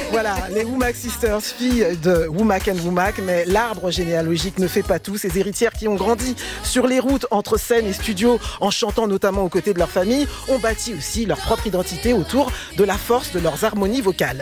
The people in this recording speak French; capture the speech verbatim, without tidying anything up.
Voilà, les Womack Sisters, filles de Womack and Womack, mais l'arbre généalogique ne fait pas tout. Ces héritières qui ont grandi sur les routes entre scène et studio en chantant notamment aux côtés de leur famille ont bâti aussi leur propre identité autour de la force de leurs harmonies vocales.